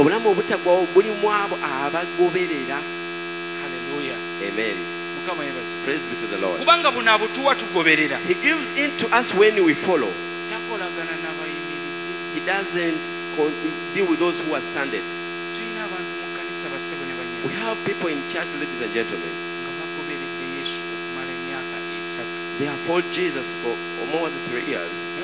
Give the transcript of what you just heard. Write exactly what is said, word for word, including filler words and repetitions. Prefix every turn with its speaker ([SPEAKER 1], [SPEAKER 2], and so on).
[SPEAKER 1] obulamu obutaggwawo bulimu abo abagoberera.
[SPEAKER 2] Hallelujah.
[SPEAKER 1] Amen.
[SPEAKER 2] Mukama yebazi.
[SPEAKER 1] Praise be to the Lord.
[SPEAKER 2] Kubanga buno abutuwa tugoberera.
[SPEAKER 1] He gives in to us when we follow.
[SPEAKER 2] Takolagana n'abayimiridde.
[SPEAKER 1] He doesn't con- deal with those who are standing.
[SPEAKER 2] Tulina abantu mu kkanisa basebo ne banyana.
[SPEAKER 1] We have people in church, ladies and gentlemen.
[SPEAKER 2] Nga bagoberedde Yesu okumala emyaka esatu.
[SPEAKER 1] They have followed Jesus for more than three years.